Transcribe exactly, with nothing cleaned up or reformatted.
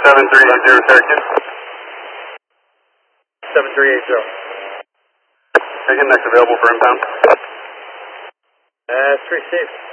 seven three eight zero Syracuse. seven three eight zero. Taking next available for inbound. That's received.